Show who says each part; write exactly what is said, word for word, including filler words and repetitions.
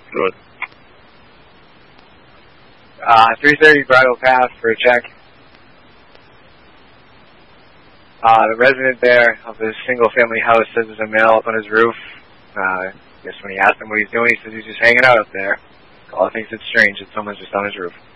Speaker 1: Good.
Speaker 2: Uh, three thirty Bridle Path for a check. Uh, the resident there of this single-family house says there's a male up on his roof. Uh, I guess when he asked him what he's doing, he says he's just hanging out up there. Caller thinks it's strange that someone's just on his roof.